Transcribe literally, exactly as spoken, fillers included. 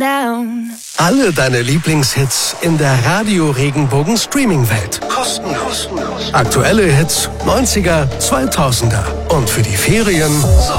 down. Alle deine Lieblingshits in der Radio-Regenbogen-Streaming-Welt. Kostenlos. Aktuelle Hits, neunziger, zweitausender. Und für die Ferien